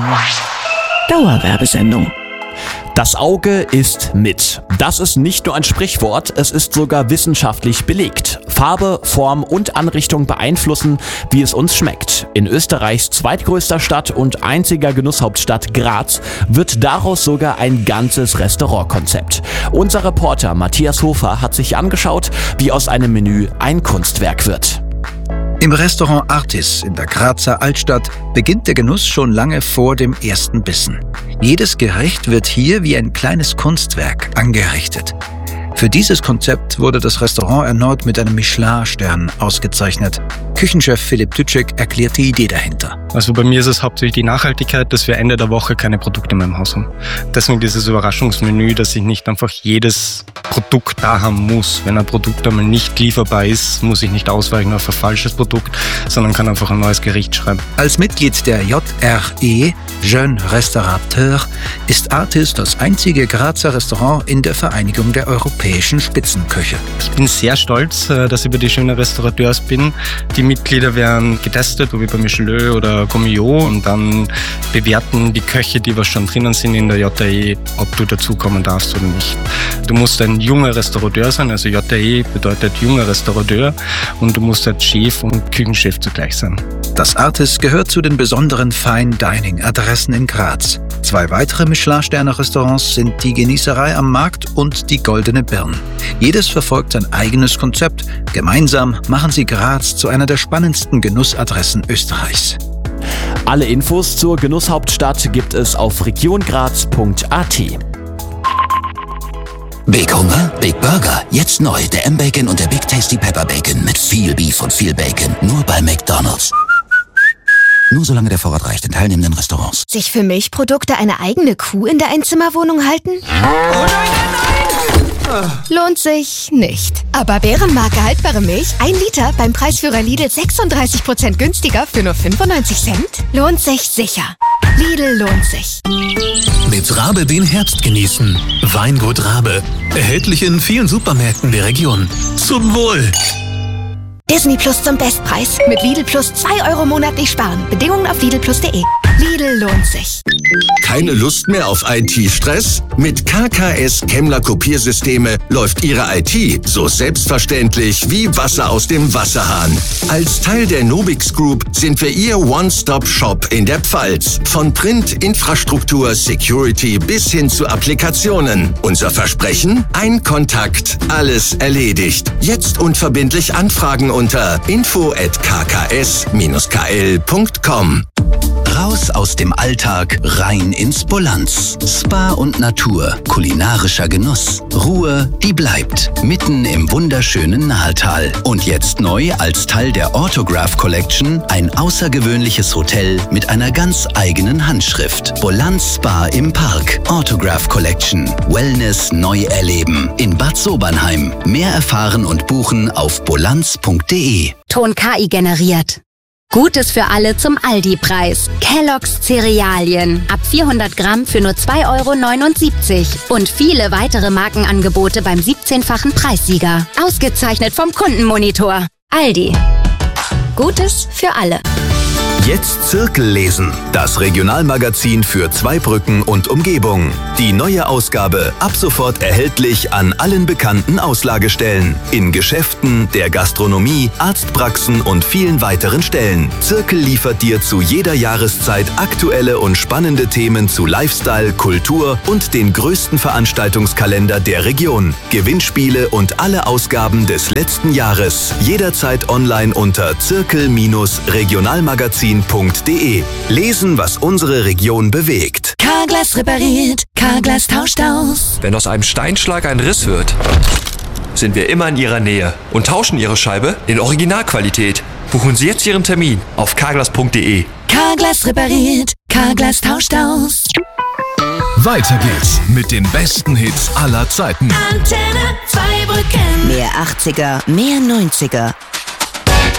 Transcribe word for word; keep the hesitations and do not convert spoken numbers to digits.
Dauerwerbesendung. Das Auge ist mit. Das ist nicht nur ein Sprichwort, es ist sogar wissenschaftlich belegt. Farbe, Form und Anrichtung beeinflussen, wie es uns schmeckt. In Österreichs zweitgrößter Stadt und einziger Genusshauptstadt Graz wird daraus sogar ein ganzes Restaurantkonzept. Unser Reporter Matthias Hofer hat sich angeschaut, wie aus einem Menü ein Kunstwerk wird. Im Restaurant Artis in der Grazer Altstadt beginnt der Genuss schon lange vor dem ersten Bissen. Jedes Gericht wird hier wie ein kleines Kunstwerk angerichtet. Für dieses Konzept wurde das Restaurant erneut mit einem Michelin-Stern ausgezeichnet. Küchenchef Philipp Dütschek erklärt die Idee dahinter. Also bei mir ist es hauptsächlich die Nachhaltigkeit, dass wir Ende der Woche keine Produkte mehr im Haus haben. Deswegen dieses Überraschungsmenü, dass ich nicht einfach jedes Produkt da haben muss. Wenn ein Produkt einmal nicht lieferbar ist, muss ich nicht ausweichen auf ein falsches Produkt, sondern kann einfach ein neues Gericht schreiben. Als Mitglied der J R E, Jeune Restaurateur, ist Artis das einzige Grazer Restaurant in der Vereinigung der europäischen Spitzenköche. Ich bin sehr stolz, dass ich bei die Jeune Restaurateurs bin. Die Mitglieder werden getestet, wie bei Michelin oder Gourmillot, und dann bewerten die Köche, die was schon drinnen sind in der J R E, ob du dazukommen darfst oder nicht. Du musst ein junger Restaurateur sein, also J R E bedeutet junger Restaurateur, und du musst als Chef und Küchenchef zugleich sein. Das Artis gehört zu den besonderen Fine-Dining-Adressen in Graz. Zwei weitere Michelin-Sterne-Restaurants sind die Genießerei am Markt und die Goldene Birn. Jedes verfolgt sein eigenes Konzept. Gemeinsam machen sie Graz zu einer der spannendsten Genussadressen Österreichs. Alle Infos zur Genusshauptstadt gibt es auf regiongraz punkt a t. Big Hunger, Big Burger. Jetzt neu der M-Bacon und der Big Tasty Pepper Bacon mit viel Beef und viel Bacon. Nur bei McDonald's. Nur solange der Vorrat reicht in teilnehmenden Restaurants. Sich für Milchprodukte eine eigene Kuh in der Einzimmerwohnung halten? Oh nein, nein, nein! Lohnt sich nicht. Aber Bärenmarke haltbare Milch, ein Liter beim Preisführer Lidl sechsunddreißig Prozent günstiger für nur fünfundneunzig Cent? Lohnt sich sicher. Lidl lohnt sich. Mit Rabe den Herbst genießen. Weingut Rabe. Erhältlich in vielen Supermärkten der Region. Zum Wohl! Disney Plus zum Bestpreis. Mit Lidl Plus zwei Euro monatlich sparen. Bedingungen auf lidl plus punkt de. Lidl lohnt sich. Keine Lust mehr auf I T-Stress? Mit K K S Kemmler Kopiersysteme läuft Ihre I T so selbstverständlich wie Wasser aus dem Wasserhahn. Als Teil der Nobix Group sind wir Ihr One-Stop-Shop in der Pfalz. Von Print, Infrastruktur, Security bis hin zu Applikationen. Unser Versprechen? Ein Kontakt, alles erledigt. Jetzt unverbindlich anfragen unter info at k k s dash k l punkt com. Raus aus dem Alltag, rein ins Bolanz. Spa und Natur, kulinarischer Genuss. Ruhe, die bleibt. Mitten im wunderschönen Nahetal. Und jetzt neu als Teil der Autograph Collection ein außergewöhnliches Hotel mit einer ganz eigenen Handschrift. Bolanz Spa im Park. Autograph Collection. Wellness neu erleben. In Bad Sobernheim. Mehr erfahren und buchen auf bolanz punkt de. Ton K I generiert. Gutes für alle zum Aldi-Preis. Kellogg's Cerealien. Ab vierhundert Gramm für nur zwei Euro neunundsiebzig. Und viele weitere Markenangebote beim siebzehnfachen Preissieger. Ausgezeichnet vom Kundenmonitor. Aldi. Gutes für alle. Jetzt Zirkel lesen. Das Regionalmagazin für Zweibrücken und Umgebung. Die neue Ausgabe ab sofort erhältlich an allen bekannten Auslagestellen. In Geschäften, der Gastronomie, Arztpraxen und vielen weiteren Stellen. Zirkel liefert dir zu jeder Jahreszeit aktuelle und spannende Themen zu Lifestyle, Kultur und den größten Veranstaltungskalender der Region. Gewinnspiele und alle Ausgaben des letzten Jahres. Jederzeit online unter zirkel Regionalmagazin punkt de. Lesen, was unsere Region bewegt. Carglass repariert, Carglass tauscht aus. Wenn aus einem Steinschlag ein Riss wird, sind wir immer in Ihrer Nähe und tauschen Ihre Scheibe in Originalqualität. Buchen Sie jetzt Ihren Termin auf carglass punkt de. Carglass repariert, Carglass tauscht aus. Weiter geht's mit den besten Hits aller Zeiten. Antenne Zweibrücken. Mehr achtziger, mehr neunziger.